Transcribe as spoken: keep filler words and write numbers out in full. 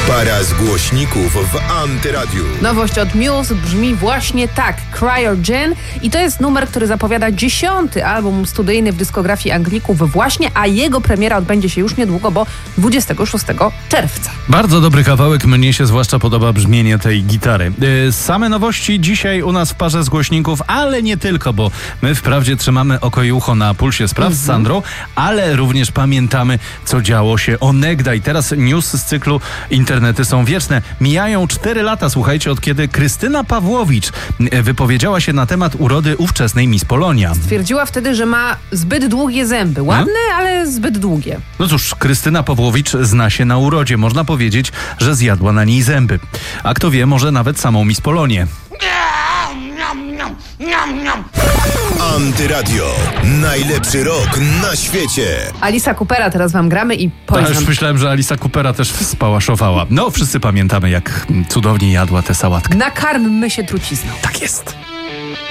Para z głośników w Antyradiu. Nowość od Muse brzmi właśnie tak, Cryogen, i to jest numer, który zapowiada dziesiąty album studyjny w dyskografii Anglików właśnie, a jego premiera odbędzie się już niedługo, bo dwudziestego szóstego czerwca. Bardzo dobry kawałek, mnie się zwłaszcza podoba brzmienie tej gitary. Yy, same nowości dzisiaj u nas w parze z głośników, ale nie tylko, bo my wprawdzie trzymamy oko i ucho na pulsie spraw z Sandrą, ale również pamiętamy, co działo się onegdaj. Teraz news z cyklu Internety są wieczne. Mijają cztery lata, słuchajcie, od kiedy Krystyna Pawłowicz wypowiedziała się na temat urody ówczesnej Miss Polonia. Stwierdziła wtedy, że ma zbyt długie zęby. Ładne, hmm? ale zbyt długie. No cóż, Krystyna Pawłowicz zna się na urodzie. Można powiedzieć, że zjadła na niej zęby. A kto wie, może nawet samą Miss Polonię. Antyradio. Najlepszy rok na świecie. Alisa Coopera teraz wam gramy i Poison. Ja już myślałem, że Alisa Coopera też spałaszowała. No, wszyscy pamiętamy, jak cudownie jadła tę sałatkę. Nakarmmy się trucizną. Tak jest.